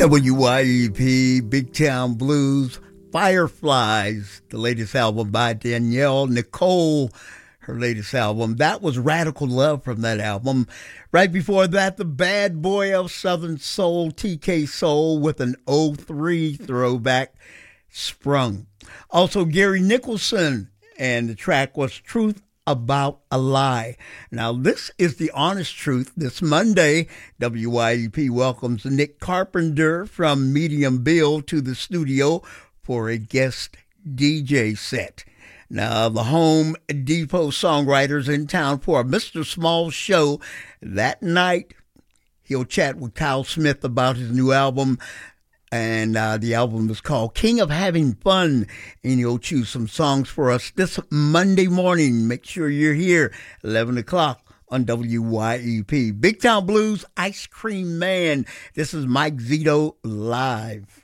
WYEP, Big Town Blues, Fireflies, the latest album by Danielle Nicole, her latest album. That was Radical Love from that album. Right before that, the bad boy of Southern Soul, TK Soul, with an '03 throwback, Sprung. Also, Gary Nicholson, and the track was Truth About a Lie. Now, this is the honest truth. This Monday, WYEP welcomes Nick Carpenter from Medium Bill to the studio for a guest DJ set. Now, the Home Depot songwriters in town for a Mr. Small show. That night, he'll chat with Kyle Smith about his new album. And the album is called King of Having Fun. And he'll choose some songs for us this Monday morning. Make sure you're here, 11 o'clock on WYEP. Big Town Blues, Ice Cream Man. This is Mike Zito live.